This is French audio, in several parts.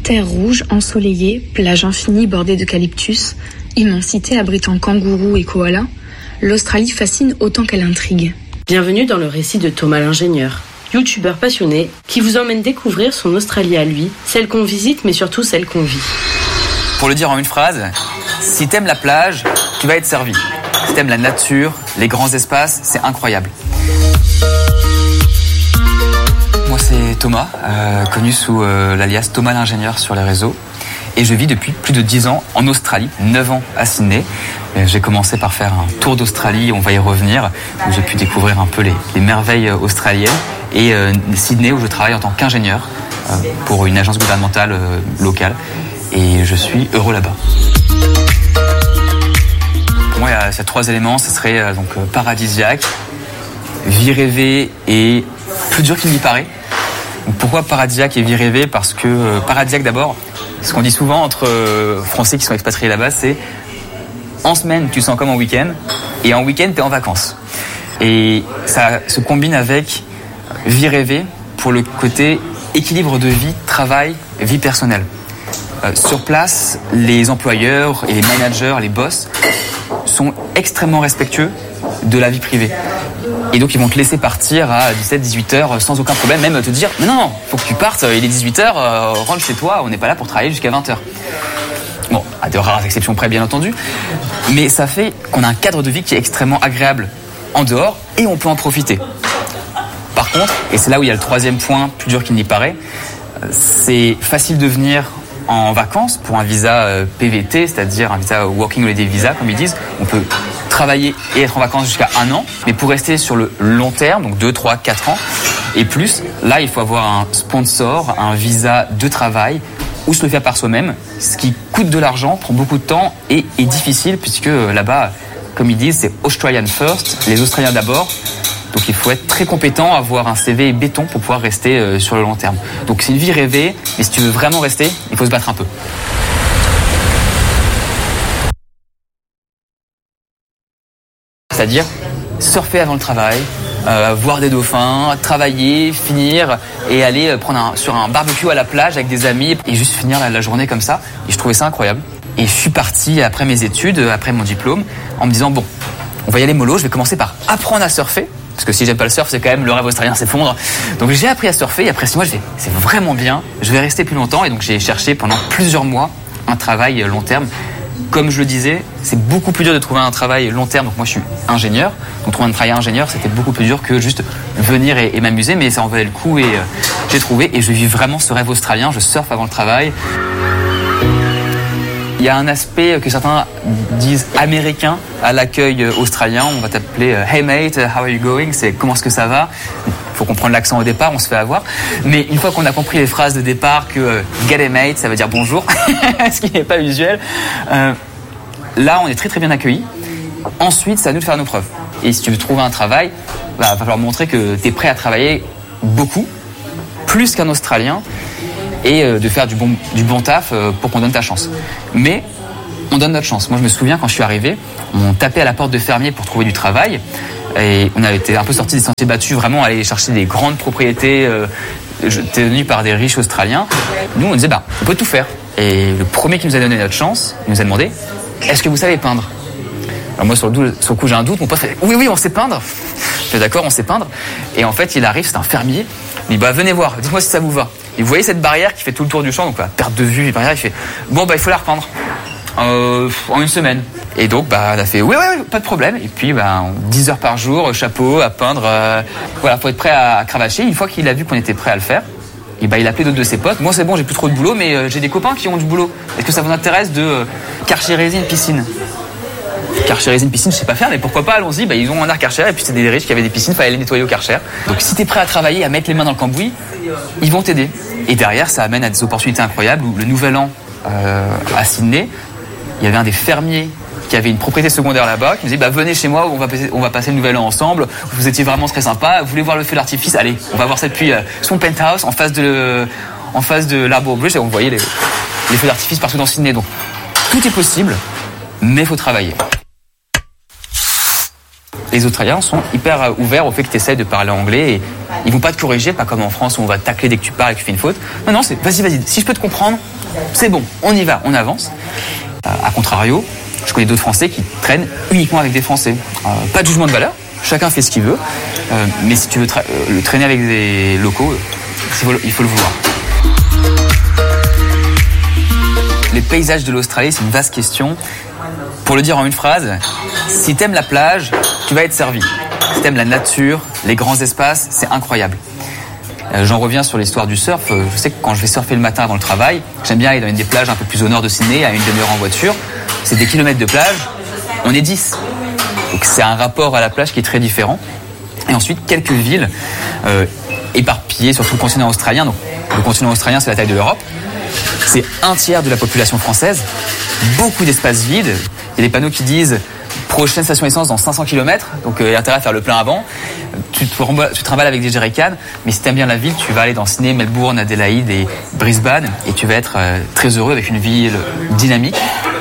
Terre rouge, ensoleillée, plage infinie bordée d'eucalyptus, immensité abritant kangourous et koalas, l'Australie fascine autant qu'elle intrigue. Bienvenue dans le récit de Thomas l'ingénieur, youtubeur passionné qui vous emmène découvrir son Australie à lui, celle qu'on visite mais surtout celle qu'on vit. Pour le dire en une phrase, si t'aimes la plage, tu vas être servi. Si t'aimes la nature, les grands espaces, c'est incroyable. Moi c'est Thomas, connu sous l'alias Thomas l'ingénieur sur les réseaux. Et je vis depuis plus de 10 ans en Australie, 9 ans à Sydney. J'ai commencé par faire un tour d'Australie, on va y revenir, où j'ai pu découvrir un peu les merveilles australiennes. Et Sydney, où je travaille en tant qu'ingénieur pour une agence gouvernementale locale. Et je suis heureux là-bas. Pour moi, il y a ces 3 éléments, ce serait donc paradisiaque, vie rêvée et plus dur qu'il n'y paraît. Donc, pourquoi paradisiaque et vie rêvée ? Parce que paradisiaque d'abord, ce qu'on dit souvent entre Français qui sont expatriés là-bas, c'est en semaine, tu te sens comme en week-end, et en week-end, tu es en vacances. Et ça se combine avec vie rêvée pour le côté équilibre de vie, travail, vie personnelle. Sur place, les employeurs et les managers, les boss, sont extrêmement respectueux de la vie privée. Et donc, ils vont te laisser partir à 17-18 heures sans aucun problème, même te dire « Non, faut que tu partes, il est 18 heures, rentre chez toi, on n'est pas là pour travailler jusqu'à 20 heures. » Bon, à de rares exceptions près, bien entendu. Mais ça fait qu'on a un cadre de vie qui est extrêmement agréable en dehors et on peut en profiter. Par contre, et c'est là où il y a le 3e point, plus dur qu'il n'y paraît, c'est facile de venir en vacances pour un visa PVT, c'est-à-dire un visa Working Holiday Visa, comme ils disent. On peut travailler et être en vacances jusqu'à 1 an, mais pour rester sur le long terme, donc 2, 3, 4 ans, et plus, là, il faut avoir un sponsor, un visa de travail, ou se le faire par soi-même, ce qui coûte de l'argent, prend beaucoup de temps et est difficile, puisque là-bas, comme ils disent, c'est Australian first, les Australiens d'abord. Donc il faut être très compétent, avoir un CV béton pour pouvoir rester sur le long terme. Donc c'est une vie rêvée, mais si tu veux vraiment rester, il faut se battre un peu. C'est-à-dire surfer avant le travail, voir des dauphins, travailler, finir et aller prendre sur un barbecue à la plage avec des amis et juste finir la journée comme ça. Et je trouvais ça incroyable. Et je suis parti après mes études, après mon diplôme, en me disant bon, on va y aller mollo, je vais commencer par apprendre à surfer. Parce que si j'aime pas le surf, c'est quand même le rêve australien s'effondre. Donc j'ai appris à surfer et après 6 mois, c'est vraiment bien. Je vais rester plus longtemps et donc j'ai cherché pendant plusieurs mois un travail long terme. Comme je le disais, c'est beaucoup plus dur de trouver un travail long terme. Donc moi, je suis ingénieur. Donc trouver un travail ingénieur, c'était beaucoup plus dur que juste venir et m'amuser. Mais ça en valait le coup et j'ai trouvé. Et je vis vraiment ce rêve australien. Je surfe avant le travail. Il y a un aspect que certains disent américain à l'accueil australien. On va t'appeler « Hey mate, how are you going ?» C'est « Comment est-ce que ça va ?» Il faut comprendre l'accent au départ, on se fait avoir. Mais une fois qu'on a compris les phrases de départ que « Get a mate », ça veut dire « bonjour », ce qui n'est pas usuel. Là, on est très très bien accueillis. Ensuite, c'est à nous de faire nos preuves. Et si tu veux trouver un travail, il va falloir montrer que tu es prêt à travailler beaucoup, plus qu'un Australien, et de faire du bon taf pour qu'on donne ta chance. Mais on donne notre chance. Moi, je me souviens, quand je suis arrivé, on tapait à la porte de fermier pour trouver du travail. Et on avait été un peu sortis des sentiers battus, vraiment aller chercher des grandes propriétés tenues par des riches Australiens. Nous, on disait, on peut tout faire. Et le premier qui nous a donné notre chance, il nous a demandé, est-ce que vous savez peindre ? Alors moi, sur le coup, j'ai un doute. Mon pote fait, oui, on sait peindre. Je dis, d'accord, on sait peindre. Et en fait, il arrive, c'est un fermier. Il dit, venez voir, dites-moi si ça vous va. Et vous voyez cette barrière qui fait tout le tour du champ, donc perte de vue, barrière, il fait, il faut la repeindre. En 1 semaine. Et donc, on a fait, oui, pas de problème. Et puis, 10 heures par jour, chapeau, à peindre. Faut être prêt à cravacher. Une fois qu'il a vu qu'on était prêt à le faire, et il a appelé d'autres de ses potes. Moi, c'est bon, j'ai plus trop de boulot, mais j'ai des copains qui ont du boulot. Est-ce que ça vous intéresse de karchériser une piscine ? Karchériser une piscine, je sais pas faire, mais pourquoi pas, allons-y. Ils ont un Karcher, et puis c'est des riches qui avaient des piscines, fallait les nettoyer au Karcher. Donc si t'es prêt à travailler, à mettre les mains dans le cambouis, ils vont t'aider. Et derrière, ça amène à des opportunités incroyables où le nouvel an à Sydney, il y avait un des fermiers qui avait une propriété secondaire là-bas, qui me disait venez chez moi, on va passer le nouvel an ensemble, vous étiez vraiment très sympa, vous voulez voir le feu d'artifice, allez, on va voir ça depuis son penthouse en face de l'Arbour Bridge, et on voyait les feux d'artifice partout dans Sydney. Donc tout est possible, mais il faut travailler. les Australiens sont hyper ouverts au fait que tu essaies de parler anglais et ils vont pas te corriger, pas comme en France où on va te tacler dès que tu parles et que tu fais une faute. Non, c'est vas-y, si je peux te comprendre, c'est bon, on y va, on avance. A contrario, je connais d'autres Français qui traînent uniquement avec des Français. Pas de jugement de valeur, chacun fait ce qu'il veut, mais si tu veux traîner avec des locaux, il faut le vouloir. Les paysages de l'Australie, c'est une vaste question. Pour le dire en une phrase, si t'aimes la plage, tu vas être servi. Si t'aimes la nature, les grands espaces, c'est incroyable. J'en reviens sur l'histoire du surf. Je sais que quand je vais surfer le matin avant le travail, j'aime bien aller dans une des plages un peu plus au nord de Sydney, à une demi-heure en voiture. C'est des kilomètres de plage, on est 10. Donc c'est un rapport à la plage qui est très différent. Et ensuite, quelques villes éparpillées sur tout le continent australien. Donc, le continent australien, c'est la taille de l'Europe. C'est 1/3 de la population française. Beaucoup d'espaces vides. Il y a des panneaux qui disent prochaine station essence dans 500 km. Donc il y a intérêt à faire le plein avant. Tu travailles avec des jerrycans. Mais si tu aimes bien la ville, tu vas aller dans Sydney, Melbourne, Adélaïde et Brisbane. Et tu vas être très heureux avec une ville dynamique.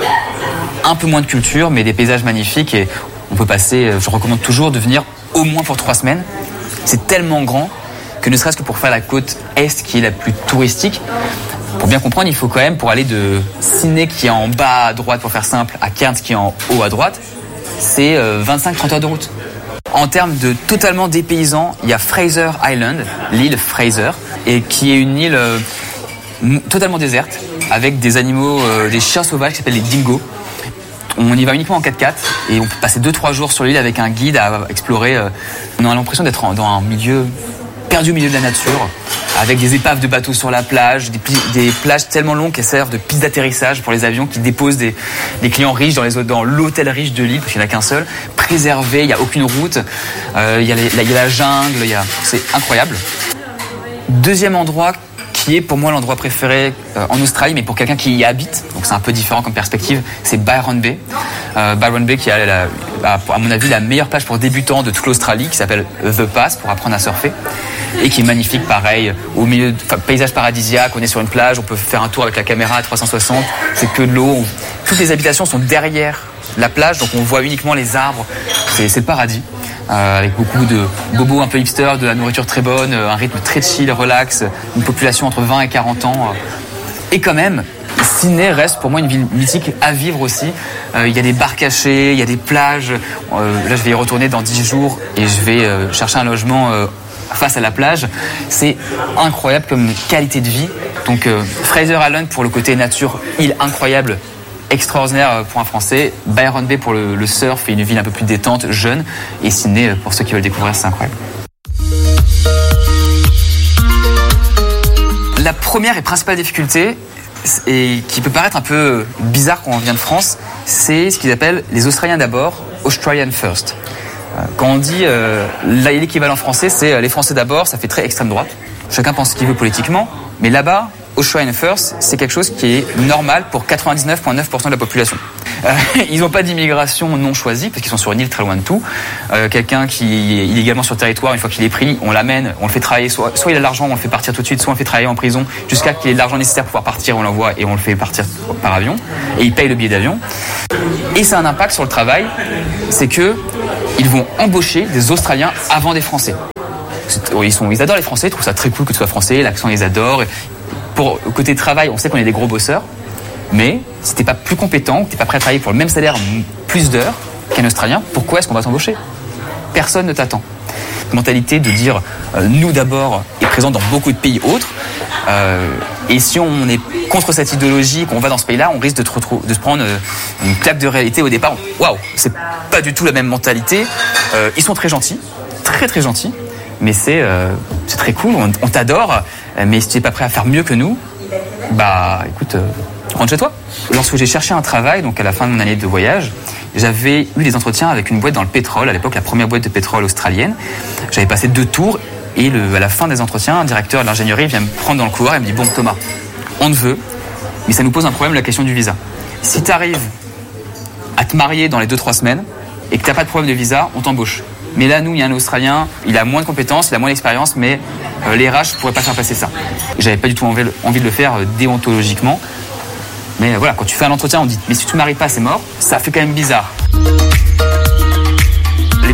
Un peu moins de culture, mais des paysages magnifiques. Et on peut passer, je recommande toujours de venir au moins pour 3 semaines. C'est tellement grand que ne serait-ce que pour faire la côte Est qui est la plus touristique, pour bien comprendre, il faut quand même, pour aller de Sydney qui est en bas à droite, pour faire simple, à Cairns qui est en haut à droite, c'est 25-30 heures de route. En termes de totalement dépaysant, il y a Fraser Island, l'île Fraser, et qui est une île totalement déserte, avec des animaux, des chiens sauvages qui s'appellent les dingos. On y va uniquement en 4x4 et on peut passer 2-3 jours sur l'île avec un guide à explorer. On a l'impression d'être dans un milieu perdu au milieu de la nature, avec des épaves de bateaux sur la plage, des plages tellement longues qu'elles servent de pistes d'atterrissage pour les avions qui déposent des clients riches dans l'hôtel riche de l'île, parce qu'il n'y en a qu'un seul, préservé, il n'y a aucune route, il y a la jungle, c'est incroyable. Deuxième endroit qui est pour moi l'endroit préféré en Australie, mais pour quelqu'un qui y habite, donc c'est un peu différent comme perspective, c'est Byron Bay. Byron Bay qui a, à mon avis, la meilleure plage pour débutants de toute l'Australie, qui s'appelle The Pass, pour apprendre à surfer, et qui est magnifique, pareil, au milieu de paysage paradisiaque, on est sur une plage, on peut faire un tour avec la caméra à 360, c'est que de l'eau, toutes les habitations sont derrière la plage, donc on voit uniquement les arbres, c'est le paradis. Avec beaucoup de bobos un peu hipsters, de la nourriture très bonne, un rythme très chill, relax, une population entre 20 et 40 ans. Et quand même, Sydney reste pour moi une ville mythique à vivre aussi. Il y a des bars cachés, il y a des plages. Là, je vais y retourner dans 10 jours et je vais chercher un logement face à la plage. C'est incroyable comme qualité de vie. Donc Fraser Island pour le côté nature, île incroyable, extraordinaire pour un Français. Byron Bay pour le surf et une ville un peu plus détente, jeune. Et Sydney pour ceux qui veulent découvrir, c'est incroyable. La première et principale difficulté, et qui peut paraître un peu bizarre quand on vient de France, c'est ce qu'ils appellent les Australiens d'abord, Australian First. Quand on dit l'équivalent français, c'est les Français d'abord, ça fait très extrême droite. Chacun pense ce qu'il veut politiquement, mais là-bas, Australian First, c'est quelque chose qui est normal pour 99,9% de la population. Ils n'ont pas d'immigration non choisie, parce qu'ils sont sur une île très loin de tout. Quelqu'un qui est illégalement sur le territoire, une fois qu'il est pris, on l'amène, on le fait travailler, soit il a de l'argent, on le fait partir tout de suite, soit on le fait travailler en prison, jusqu'à qu'il ait de l'argent nécessaire pour pouvoir partir, on l'envoie et on le fait partir par avion, et il paye le billet d'avion. Et ça a un impact sur le travail, c'est que ils vont embaucher des Australiens avant des Français. Ils adorent les Français, ils trouvent ça très cool que tu sois français, l'accent ils adorent. Pour côté travail, on sait qu'on est des gros bosseurs, mais si t'es pas plus compétent, que t'es pas prêt à travailler pour le même salaire, plus d'heures qu'un Australien, pourquoi est-ce qu'on va t'embaucher ? Personne ne t'attend. La mentalité de dire nous d'abord est présente dans beaucoup de pays autres, et si on est contre cette idéologie, qu'on va dans ce pays-là, on risque de se prendre une claque de réalité au départ. Waouh, c'est pas du tout la même mentalité. Ils sont très gentils, très très gentils. Mais c'est très cool, on t'adore, mais si tu n'es pas prêt à faire mieux que nous, bah écoute, rentre chez toi. Lorsque j'ai cherché un travail, donc à la fin de mon année de voyage, j'avais eu des entretiens avec une boîte dans le pétrole, à l'époque la première boîte de pétrole australienne. J'avais passé 2 tours et à la fin des entretiens, un directeur de l'ingénierie vient me prendre dans le couloir et me dit « Bon Thomas, on te veut, mais ça nous pose un problème, la question du visa. Si tu arrives à te marier dans les 2-3 semaines et que tu n'as pas de problème de visa, on t'embauche. Mais là, nous, il y a un Australien, il a moins de compétences, il a moins d'expérience, mais les RH ne pourraient pas faire passer ça. J'avais pas du tout envie de le faire déontologiquement. Mais voilà, quand tu fais un entretien, on dit « Mais si tu ne maries pas, c'est mort », ça fait quand même bizarre. Les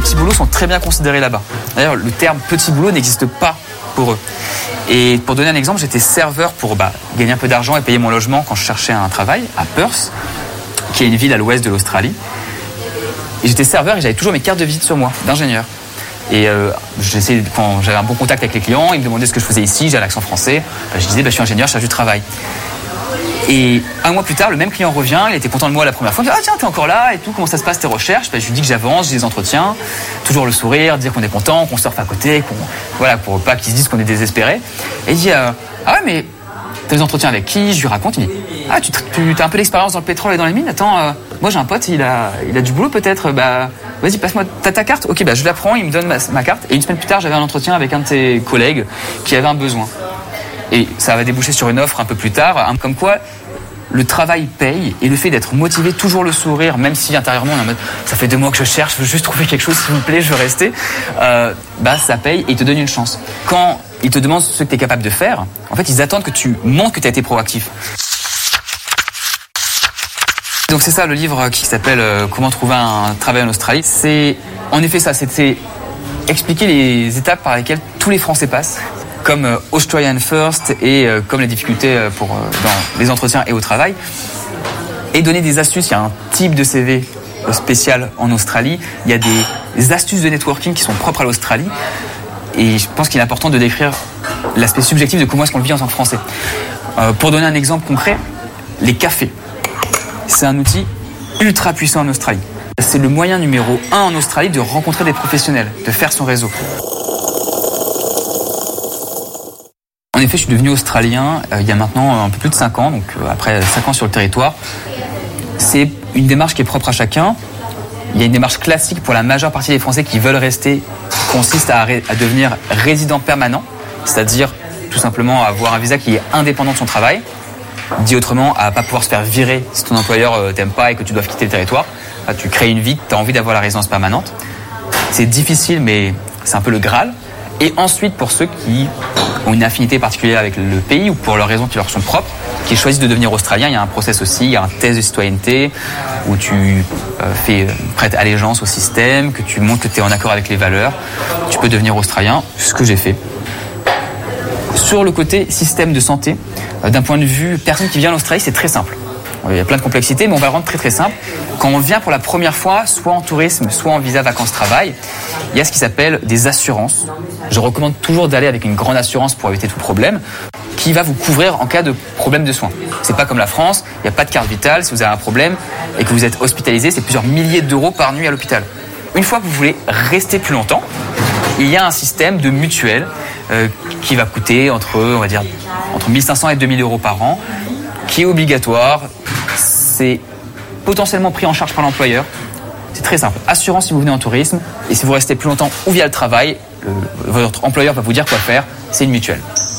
petits boulots sont très bien considérés là-bas. D'ailleurs, le terme petit boulot n'existe pas pour eux. Et pour donner un exemple, j'étais serveur pour gagner un peu d'argent et payer mon logement quand je cherchais un travail à Perth, qui est une ville à l'ouest de l'Australie. Et j'étais serveur et j'avais toujours mes cartes de visite sur moi, d'ingénieur. Et quand j'avais un bon contact avec les clients, ils me demandaient ce que je faisais ici, j'avais l'accent français. Je disais, je suis ingénieur, je cherche du travail. Et un mois plus tard, le même client revient, il était content de moi la première fois. Il me dit, ah tiens, t'es encore là et tout, comment ça se passe tes recherches? Je lui dis que j'avance, j'ai des entretiens, toujours le sourire, dire qu'on est content, qu'on surfe à côté, pour pas qu'ils se disent qu'on est désespéré. Et il dit, ah ouais, mais t'as des entretiens avec qui? Je lui raconte, il dit, ah tu as un peu d'expérience dans le pétrole et dans les mines? Attends, moi j'ai un pote, il a du boulot peut-être, vas-y, passe-moi ta carte. Ok, je la prends, il me donne ma carte. Et une semaine plus tard, j'avais un entretien avec un de ses collègues qui avait un besoin. Et ça va déboucher sur une offre un peu plus tard, comme quoi le travail paye, et le fait d'être motivé, toujours le sourire, même si intérieurement on est en mode ça fait 2 mois que je cherche, je veux juste trouver quelque chose s'il vous plaît, je veux rester, ça paye et il te donne une chance. Quand ils te demandent ce que tu es capable de faire, en fait ils attendent que tu montres que tu as été proactif. Donc c'est ça le livre qui s'appelle Comment trouver un travail en Australie. C'est en effet ça, c'était expliquer les étapes par lesquelles tous les Français passent, comme Australian First et comme les difficultés dans les entretiens et au travail, et donner des astuces. Il y a un type de CV spécial en Australie, il y a des astuces de networking qui sont propres à l'Australie, et je pense qu'il est important de décrire l'aspect subjectif de comment est-ce qu'on le vit en tant que Français. Pour donner un exemple concret, les cafés. C'est un outil ultra puissant en Australie. C'est le moyen numéro 1 en Australie de rencontrer des professionnels, de faire son réseau. En effet, je suis devenu australien il y a maintenant un peu plus de 5 ans, donc après 5 ans sur le territoire. C'est une démarche qui est propre à chacun. Il y a une démarche classique pour la majeure partie des Français qui veulent rester, consiste à devenir résident permanent, c'est-à-dire tout simplement avoir un visa qui est indépendant de son travail. Dit autrement, à ne pas pouvoir se faire virer si ton employeur t'aime pas et que tu dois quitter le territoire. Tu crées une vie, tu as envie d'avoir la résidence permanente. C'est difficile, mais c'est un peu le Graal. Et ensuite, pour ceux qui ont une affinité particulière avec le pays ou pour leurs raisons qui leur sont propres, qui choisissent de devenir australiens, il y a un process aussi, il y a un test de citoyenneté où tu prêtes allégeance au système, que tu montres que tu es en accord avec les valeurs. Tu peux devenir australien, ce que j'ai fait. Sur le côté système de santé, d'un point de vue personne qui vient en Australie, c'est très simple. Il y a plein de complexités, mais on va le rendre très très simple. Quand on vient pour la première fois, soit en tourisme, soit en visa vacances-travail, il y a ce qui s'appelle des assurances. Je recommande toujours d'aller avec une grande assurance pour éviter tout problème, qui va vous couvrir en cas de problème de soins. C'est pas comme la France, il n'y a pas de carte vitale. Si vous avez un problème et que vous êtes hospitalisé, c'est plusieurs milliers d'euros par nuit à l'hôpital. Une fois que vous voulez rester plus longtemps, il y a un système de mutuelle qui va coûter entre 1500 et 2000 euros par an, qui est obligatoire. C'est potentiellement pris en charge par l'employeur. C'est très simple. Assurance si vous venez en tourisme, et si vous restez plus longtemps ou via le travail, votre employeur va vous dire quoi faire. C'est une mutuelle.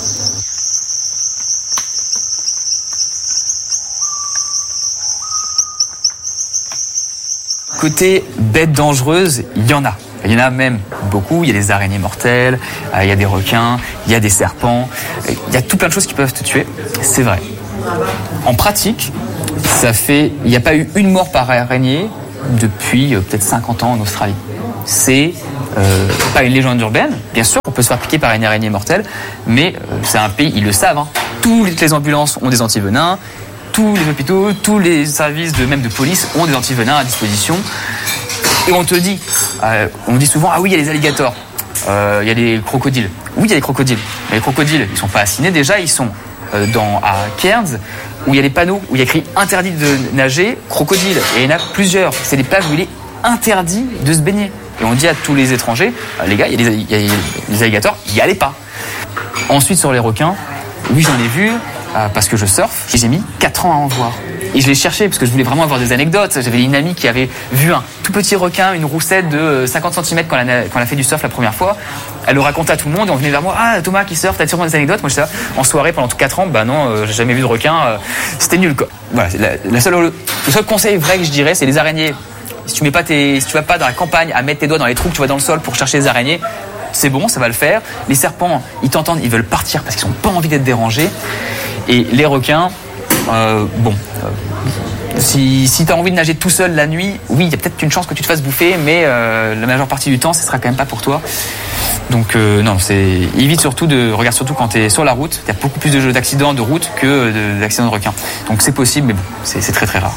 Côté bêtes dangereuses, il y en a. Il y en a même beaucoup. Il y a des araignées mortelles, il y a des requins, il y a des serpents. Il y a tout plein de choses qui peuvent te tuer. C'est vrai. En pratique, il n'y a pas eu une mort par araignée depuis peut-être 50 ans en Australie. C'est pas une légende urbaine. Bien sûr, on peut se faire piquer par une araignée mortelle, mais c'est un pays, ils le savent. Toutes les ambulances ont des antivenins. Tous les hôpitaux, tous les services même de police ont des antivenins à disposition. Et on te dit, on dit souvent, ah oui, il y a les alligators, il y a les crocodiles. Oui, il y a les crocodiles. Mais les crocodiles, ils sont pas assinés déjà, ils sont à Cairns, où il y a les panneaux, où il y a écrit interdit de nager, crocodile. Et il y en a plusieurs. C'est des plages où il est interdit de se baigner. Et on dit à tous les étrangers, les gars, il y a les alligators, n'y allez pas. Ensuite, sur les requins, oui, j'en ai vu. Parce que je surfe, et j'ai mis 4 ans à en voir. Et je l'ai cherché parce que je voulais vraiment avoir des anecdotes. J'avais une amie qui avait vu un tout petit requin, une roussette de 50 cm quand elle a fait du surf la première fois. Elle le racontait à tout le monde et on venait vers moi. Ah, Thomas qui surfe, t'as sûrement des anecdotes? Moi, j'étais là en soirée pendant 4 ans. Non, j'ai jamais vu de requin. C'était nul, quoi. Voilà, le seul conseil vrai que je dirais, c'est les araignées. Si tu vas pas dans la campagne à mettre tes doigts dans les trous que tu vois dans le sol pour chercher les araignées, c'est bon, ça va le faire. Les serpents, ils t'entendent, ils veulent partir parce qu'ils n'ont pas envie d'être dérangés. Et les requins, Si tu as envie de nager tout seul la nuit, oui, il y a peut-être une chance que tu te fasses bouffer, mais la majeure partie du temps, ce sera quand même pas pour toi. Donc non, évite surtout regarde surtout quand tu es sur la route. Il y a beaucoup plus d'accidents de route que d'accidents de requins. Donc c'est possible, mais bon, c'est très très rare.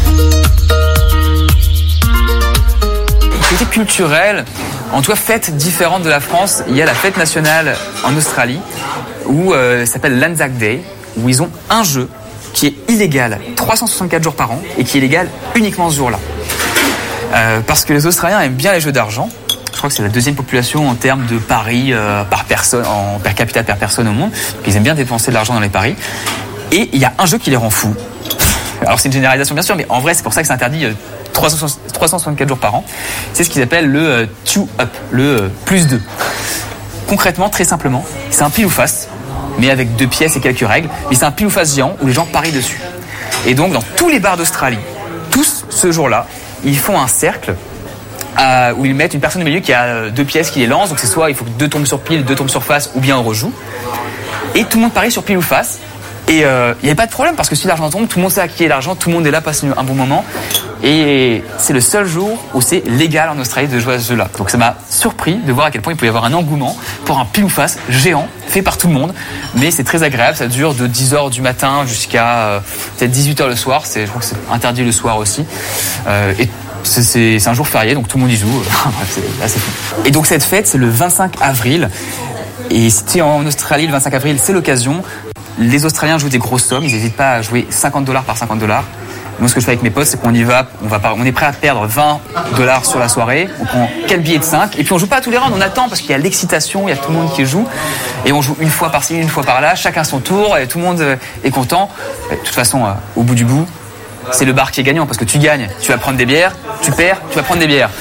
Côté culturel, en tout cas fête différente de la France, il y a la fête nationale en Australie où ça s'appelle l'Anzac Day, où ils ont un jeu qui est illégal 364 jours par an et qui est légal uniquement ce jour-là. Parce que les Australiens aiment bien les jeux d'argent. Je crois que c'est la deuxième population en termes de paris par personne, en per capita per personne au monde. Donc ils aiment bien dépenser de l'argent dans les paris. Et il y a un jeu qui les rend fous. Alors c'est une généralisation bien sûr, mais en vrai c'est pour ça que c'est interdit 364 jours par an. C'est ce qu'ils appellent le two up, le plus 2. Concrètement, très simplement, c'est un pile ou face, mais avec 2 pièces et quelques règles. Mais c'est un pile ou face géant où les gens parient dessus. Et donc dans tous les bars d'Australie, tous ce jour-là, ils font un cercle où ils mettent une personne au milieu qui a 2 pièces qui les lance. Donc c'est soit il faut que 2 tombent sur pile, 2 tombent sur face, ou bien on rejoue. Et tout le monde parie sur pile ou face. Et il n'y avait pas de problème parce que si l'argent tombe, tout le monde sait à qui est l'argent, tout le monde est là, passe un bon moment. Et c'est le seul jour où c'est légal en Australie de jouer à ce jeu-là. Donc ça m'a surpris de voir à quel point il pouvait y avoir un engouement pour un pile ou face géant fait par tout le monde. Mais c'est très agréable, ça dure de 10h du matin jusqu'à peut-être 18h le soir. Je crois que c'est interdit le soir aussi. Et c'est un jour férié, donc tout le monde y joue. Bref, c'est assez fou. Et donc cette fête, c'est le 25 avril. Et si tu es en Australie, le 25 avril, c'est l'occasion. Les Australiens jouent des grosses sommes, ils n'hésitent pas à jouer $50 par $50. Moi, ce que je fais avec mes potes, c'est qu'on y va, on est prêt à perdre $20 sur la soirée, on prend 4 billets de 5, et puis on joue pas à tous les rounds, on attend parce qu'il y a l'excitation, il y a tout le monde qui joue, et on joue une fois par-ci, une fois par-là, chacun son tour, et tout le monde est content. De toute façon, au bout du bout, c'est le bar qui est gagnant, parce que tu gagnes, tu vas prendre des bières, tu perds, tu vas prendre des bières.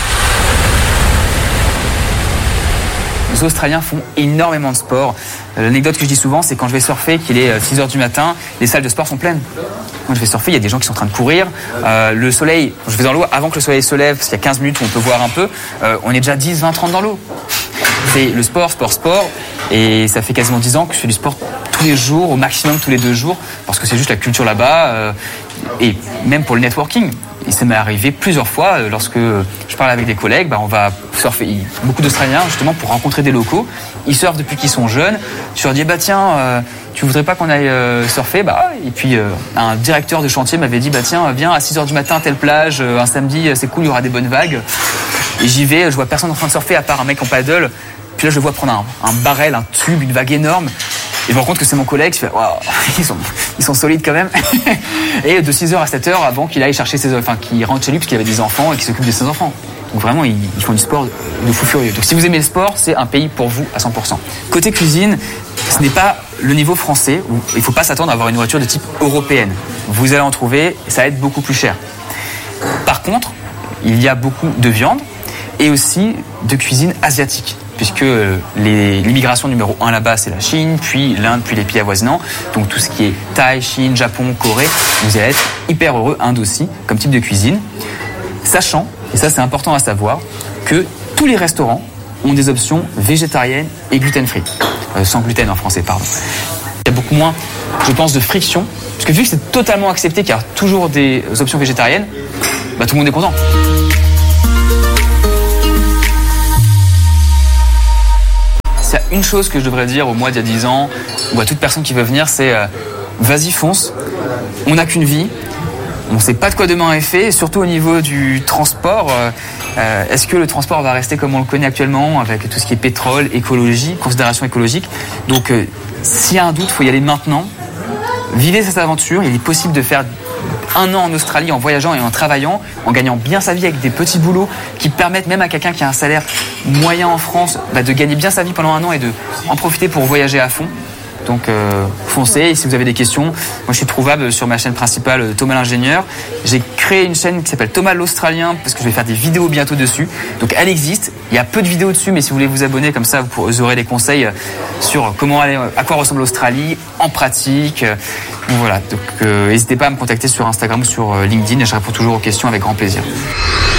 Les Australiens font énormément de sport. L'anecdote que je dis souvent, c'est quand je vais surfer, qu'il est 6h du matin, les salles de sport sont pleines. Quand je vais surfer, il y a des gens qui sont en train de courir. Le soleil, je vais dans l'eau avant que le soleil se lève, parce qu'il y a 15 minutes où on peut voir un peu, on est déjà 10, 20, 30 dans l'eau. C'est le sport. Et ça fait quasiment 10 ans que je fais du sport tous les jours, au maximum tous les 2 jours, parce que c'est juste la culture là-bas. Et même pour le networking. Et ça m'est arrivé plusieurs fois, lorsque je parle avec des collègues, on va surfer. Beaucoup d'Australiens, justement, pour rencontrer des locaux, ils surfent depuis qu'ils sont jeunes. Je leur dis, tiens, tu voudrais pas qu'on aille surfer ? Et puis, un directeur de chantier m'avait dit, tiens, viens à 6h du matin à telle plage, un samedi, c'est cool, il y aura des bonnes vagues. Et j'y vais, je vois personne en train de surfer, à part un mec en paddle. Puis là, je le vois prendre un barrel, un tube, une vague énorme. Et je me rends compte que c'est mon collègue, je fais, waouh, ils sont solides quand même. Et de 6h à 7h avant qu'il aille chercher qu'il rentre chez lui parce qu'il avait des enfants et qu'il s'occupe de ses enfants. Donc vraiment, ils font du sport de fou furieux. Donc si vous aimez le sport, c'est un pays pour vous à 100%. Côté cuisine, ce n'est pas le niveau français où il ne faut pas s'attendre à avoir une nourriture de type européenne. Vous allez en trouver et ça va être beaucoup plus cher. Par contre, il y a beaucoup de viande et aussi de cuisine asiatique. Puisque l'immigration numéro 1 là-bas, c'est la Chine, puis l'Inde, puis les pays avoisinants. Donc tout ce qui est Thaï, Chine, Japon, Corée, vous allez être hyper heureux, Inde aussi, comme type de cuisine. Sachant, et ça c'est important à savoir, que tous les restaurants ont des options végétariennes et gluten-free. Sans gluten en français, pardon. Il y a beaucoup moins, je pense, de friction. Parce que vu que c'est totalement accepté qu'il y a toujours des options végétariennes, tout le monde est content. S'il y a une chose que je devrais dire au moi d'il y a 10 ans, ou à toute personne qui veut venir, c'est vas-y, fonce. On n'a qu'une vie. On ne sait pas de quoi demain est fait, et surtout au niveau du transport. Est-ce que le transport va rester comme on le connaît actuellement, avec tout ce qui est pétrole, écologie, considération écologique ? Donc, s'il y a un doute, il faut y aller maintenant. Vivez cette aventure. Il est possible de faire 1 an en Australie en voyageant et en travaillant, en gagnant bien sa vie avec des petits boulots qui permettent même à quelqu'un qui a un salaire moyen en France de gagner bien sa vie pendant 1 an et de en profiter pour voyager à fond. Donc foncez, et si vous avez des questions, moi je suis trouvable sur ma chaîne principale Thomas l'ingénieur. J'ai créé une chaîne qui s'appelle Thomas l'Australien parce que je vais faire des vidéos bientôt dessus. Donc elle existe, il y a peu de vidéos dessus, mais si vous voulez vous abonner comme ça, vous aurez des conseils sur comment aller, à quoi ressemble l'Australie en pratique. Donc voilà, donc n'hésitez pas à me contacter sur Instagram ou sur LinkedIn et je réponds toujours aux questions avec grand plaisir.